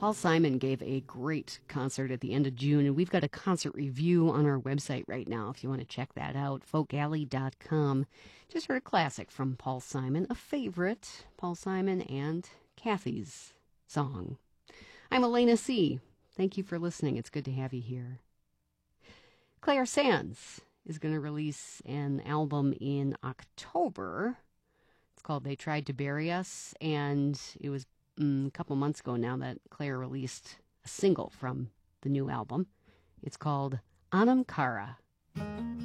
Paul Simon gave a great concert at the end of June, and we've got a concert review on our website right now if you want to check that out, folkalley.com. Just heard a classic from Paul Simon, a favorite, Paul Simon and Kathy's song. I'm Elena C. Thank you for listening. It's good to have you here. Claire Sands is going to release an album in October. It's called They Tried to Bury Us, and it was a couple months ago now that Claire released a single from the new album. It's called Anam Cara.